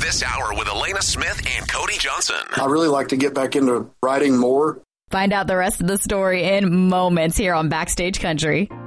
This hour with Elena Smith and Cody Johnson. I really like to get back into writing more. Find out the rest of the story in moments here on Backstage Country.